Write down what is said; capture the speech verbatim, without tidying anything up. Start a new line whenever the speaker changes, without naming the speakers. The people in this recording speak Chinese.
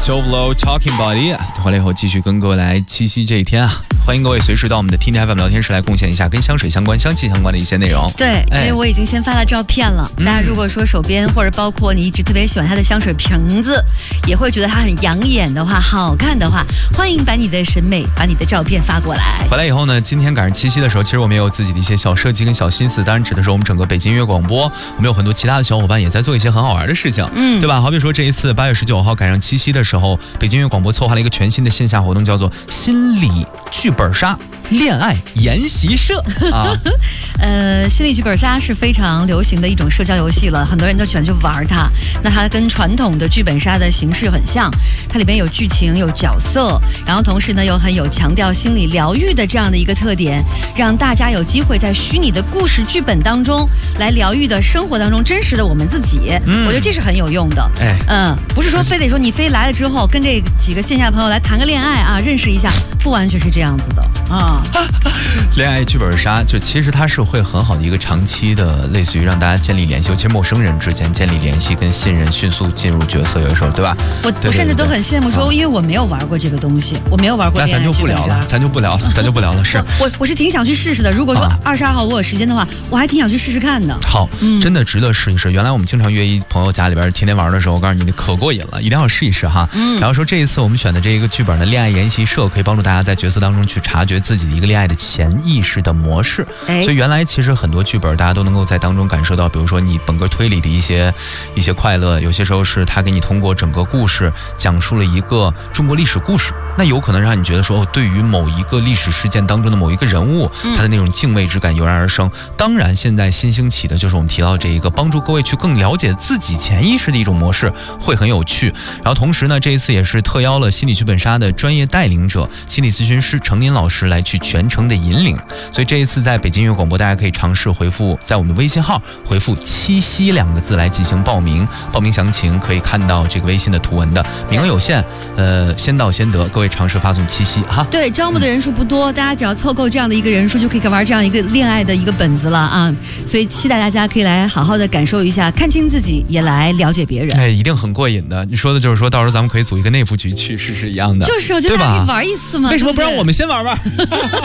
Jove Lo Talking Body， 回来以后继续跟各位来七夕这一天啊，欢迎各位随时到我们的 T T F M 聊天室来贡献一下跟香水相关、香气相关的一些内容。
对，因为我已经先发了照片了。嗯、大家如果说手边或者包括你一直特别喜欢它的香水瓶子，也会觉得它很养眼的话、好看的话，欢迎把你的审美、把你的照片发过来。
回来以后呢，今天赶上七夕的时候，其实我们也有自己的一些小设计跟小心思，当然指的是我们整个北京音乐广播，我们有很多其他的小伙伴也在做一些很好玩的事情，嗯，对吧？好比说这一次八月十九号赶上七夕的时候，北京音乐广播策划了一个全新的线下活动，叫做心理剧本杀恋爱研习社啊。
呃，心理剧本杀是非常流行的一种社交游戏了，很多人都喜欢去玩它。那它跟传统的剧本杀的形式很像，它里面有剧情、有角色，然后同时呢又很有强调心理疗愈的这样的一个特点，让大家有机会在虚拟的故事剧本当中来疗愈的生活当中真实的我们自己。嗯，我觉得这是很有用的。哎，嗯，不是说非得说你非来了之后跟这几个线下朋友来谈个恋爱啊，认识一下，不完全是这样子的啊。
恋爱剧本杀就其实它是会很好的一个长期的，类似于让大家建立联系，尤其陌生人之间建立联系跟信任，迅速进入角色，有的时候对吧？
我我甚至都很羡慕说，因为我没有玩过这个东西，我没有玩过恋爱剧本杀。
那咱就不聊了，咱就不聊了，咱就不聊了。是
我我是挺想去试试的。如果说二十二号我有时间的话，我还挺想去试试看的。
好，嗯、真的值得试一试。原来我们经常约一朋友家里边天天玩的时候，我告诉你可过瘾了，一定要试一试哈。嗯、然后说这一次我们选的这一个剧本的恋爱研习社，可以帮助大家在角色当中去察觉自己的一个恋爱的潜意识的模式。哎、所以原来其实很多剧本大家都能够在当中感受到，比如说你本个推理的一些一些快乐，有些时候是他给你通过整个故事讲述了一个中国历史故事，那有可能让你觉得说哦，对于某一个历史事件当中的某一个人物，他的那种敬畏之感油然而生。当然现在新兴起的就是我们提到这一个帮助各位去更了解自己潜意识的一种模式，会很有趣。然后同时呢，这一次也是特邀了心理剧本杀的专业带领者心理咨询师程林老师来去全程的引领。所以这一次在北京音乐广播，大家可以尝试回复在我们的微信号回复七夕两个字来进行报名，报名详情可以看到这个微信的图文的，名额有限，呃，先到先得，各位尝试发送七夕哈。
对，招募的人数不多，嗯、大家只要凑够这样的一个人数，就可以玩这样一个恋爱的一个本子了啊！所以期待大家可以来好好的感受一下，看清自己，也来了解别人。
哎，一定很过瘾的。你说的就是说到时候咱们可以组一个内部局去试试一样的，
就是我觉得大家可以玩一次嘛。
为什么不让我们先玩玩？